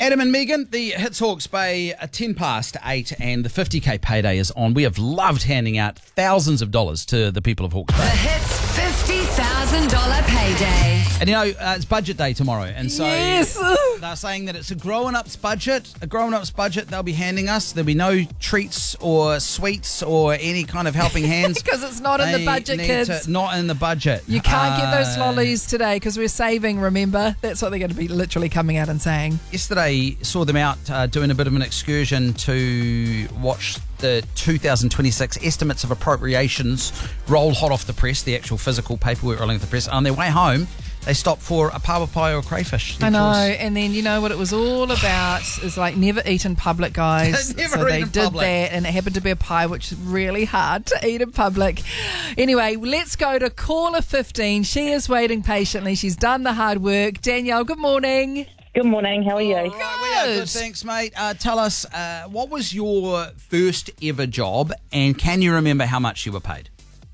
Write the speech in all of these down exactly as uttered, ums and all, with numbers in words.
Adam and Megan, the Hits Hawke's Bay, uh, ten past eight, and the fifty K payday is on. We have loved handing out thousands of dollars to the people of Hawke's Bay. The Hits fifty thousand dollars payday. And you know, uh, it's budget day tomorrow, and so Yes. they're saying that it's a grown-up's budget, a grown-up's budget they'll be handing us. There'll be no treats or sweets or any kind of helping hands. Because it's not in They the budget, need kids. to- not in the budget. You can't get those Uh, lollies today because we're saving, remember? That's what they're going to be literally coming out and saying. Yesterday, saw them out uh, doing a bit of an excursion to watch the two thousand twenty-six estimates of appropriations roll hot off the press, the actual physical paperwork rolling off the press. On their way home, they stopped for a pāua pie or crayfish. I know, choice. and then you know what it was all about is like never eat in public, guys. Never so eat they in did public. that, and it happened to be a pie, which is really hard to eat in public. Anyway, let's go to caller fifteen. She is waiting patiently. She's done the hard work. Danielle, good morning. Good morning, how are you? Right, we are good, Good. thanks, mate. Uh, tell us, uh, what was your first ever job, and can you remember how much you were paid?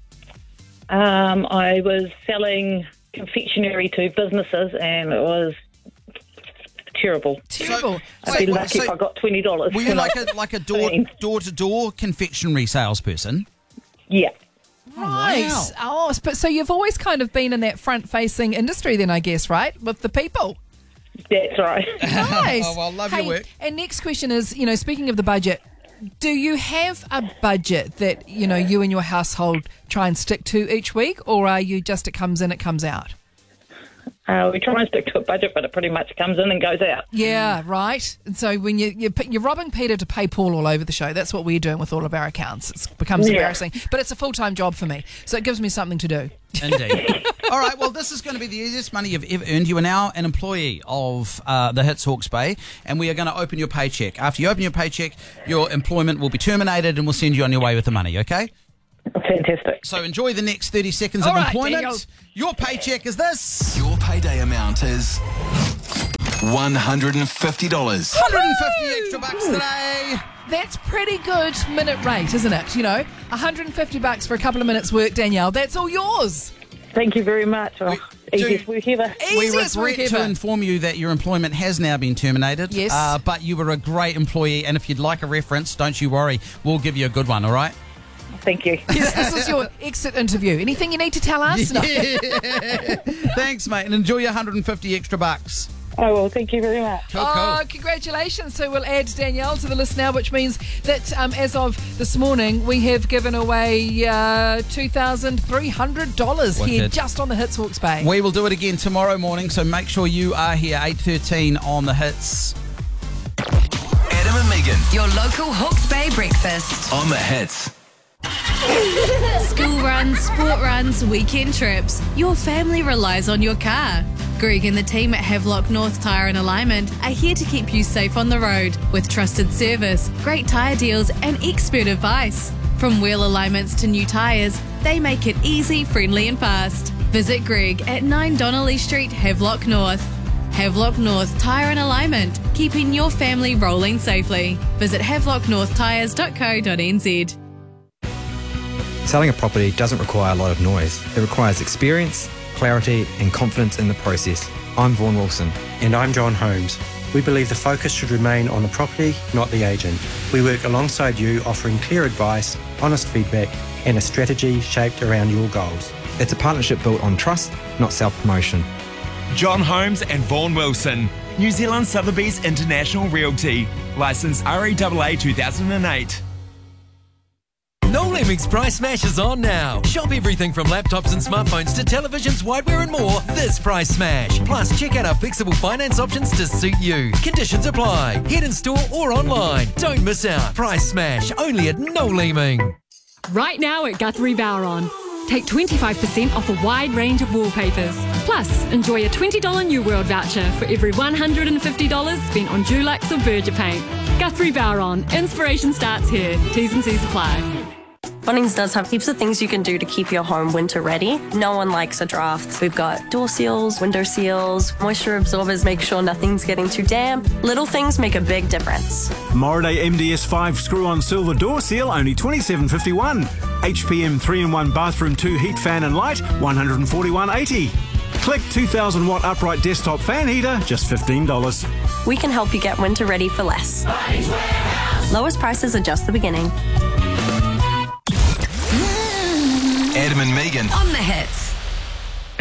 Um, I was selling confectionery to businesses and it was terrible. Terrible. I'd be so- lucky so if I got twenty dollars. Were you like a like a door Same. door to door confectionery salesperson? Yeah. Right. wow. Oh, but so you've always kind of been in that front-facing industry then, I guess, right? With the people. That's right. Nice. Oh, well, love hey, your work. And next question is, you know, speaking of the budget, do you have a budget that, you know, you and your household try and stick to each week, or are you just it comes in, it comes out? Uh, we try and stick to a budget, but it pretty much comes in and goes out. Yeah, right. And so when you, you're, you're robbing Peter to pay Paul all over the show, that's what we're doing with all of our accounts. It becomes Yeah. embarrassing. But it's a full-time job for me, so it gives me something to do. Indeed. All right, well, this is going to be the easiest money you've ever earned. You are now an employee of uh, the Hits Hawke's Bay, and we are going to open your paycheck. After you open your paycheck, your employment will be terminated, and we'll send you on your way with the money, okay? Fantastic. So enjoy the next thirty seconds All of right, employment. Daniel. Your paycheck is this. Your payday amount is one hundred fifty dollars. one hundred fifty extra bucks today. That's pretty good minute rate, isn't it? You know, one hundred fifty bucks for a couple of minutes work, Danielle. That's all yours. Thank you very much. Oh, We do- easiest work ever. We Easiest work regret to ever. inform you that your employment has now been terminated. Yes. Uh, but you were a great employee, and if you'd like a reference, don't you worry. We'll give you a good one, all right? Thank you. Yes, this is your exit interview. Anything you need to tell us? No. Thanks, mate, and enjoy your one hundred fifty extra bucks. Oh, well, thank you very much. Cool, Oh, cool. congratulations. So we'll add Danielle to the list now, which means that um, as of this morning, we have given away uh, two thousand three hundred dollars here Wicked. just on the Hits Hawke's Bay. We will do it again tomorrow morning, so make sure you are here eight thirteen on the Hits. Adam and Megan Your local Hawke's Bay breakfast. on the Hits. School runs, sport runs, weekend trips. Your family relies on your car. Greg and the team at Havelock North Tyre and Alignment are here to keep you safe on the road with trusted service, great tyre deals and expert advice. From wheel alignments to new tyres, they make it easy, friendly and fast. Visit Greg at nine Donnelly Street, Havelock North. Havelock North Tyre and Alignment, keeping your family rolling safely. Visit havelock north tyres dot co dot n z. Selling a property doesn't require a lot of noise. It requires experience, clarity and confidence in the process. I'm Vaughan Wilson. And I'm John Holmes. We believe the focus should remain on the property, not the agent. We work alongside you, offering clear advice, honest feedback, and a strategy shaped around your goals. It's a partnership built on trust, not self-promotion. John Holmes and Vaughan Wilson, New Zealand Sotheby's International Realty, licence R E A A two thousand eight. No Lemmings Price Smash is on now. Shop everything from laptops and smartphones to televisions, whiteware and more this Price Smash. Plus, check out our flexible finance options to suit you. Conditions apply. Head in store or online. Don't miss out. Price Smash, only at No Lemming. Right now at Guthrie Bowron. Take twenty-five percent off a wide range of wallpapers. Plus, enjoy a twenty dollars New World voucher for every one hundred fifty dollars spent on Dulux or Berger paint. Guthrie Bowron. Inspiration starts here. T's and C's apply. Bunnings does have heaps of things you can do to keep your home winter ready. No one likes a draft. We've got door seals, window seals, moisture absorbers, make sure nothing's getting too damp. Little things make a big difference. Moraday M D S five screw-on silver door seal, only twenty-seven fifty-one. H P M three in one bathroom two heat fan and light, one hundred forty-one eighty. Click two thousand watt upright desktop fan heater, just fifteen dollars. We can help you get winter ready for less. Lowest prices are just the beginning. Adam and Megan On the hits.